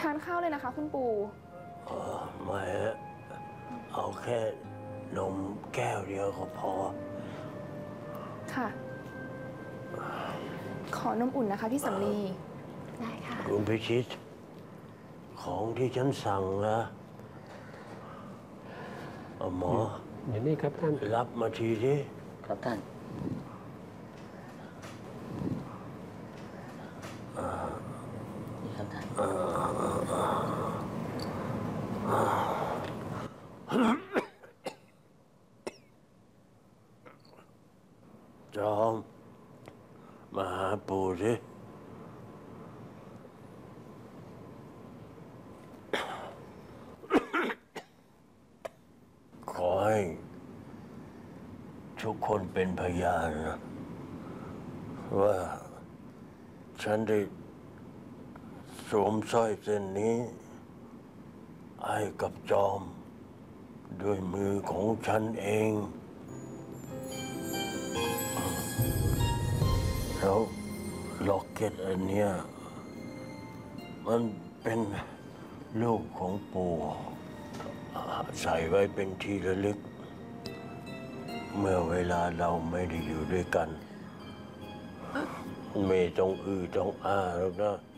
านข้าวเลยนะคะคุณปู่ไม่ฮะเอาแค่นมแก้วเดียวก็พอค่ะขอนมอุ่นนะคะพี่สำลีได้ค่ะคุณพิชิตของที่ฉันสั่งนะหมออย่างนี้ครับท่านรับมาทีสิครับท่านนี่ครับท่านจอมมาหาปู่สิขอให้ทุกคนเป็นพยานนะว่าฉันได้สวมสร้อยเส้นนี้ให้กับจอมด้วยมือของฉันเองแล้วล็อกเก็ตอันเนี้ยมันเป็นลูกของปู่ใส่ไว้เป็นที่ระลึกเมื่อเวลาเราไม่ได้อยู่ด้วยกันไม่ต้องอื้อต้องอ้าแล้วนะ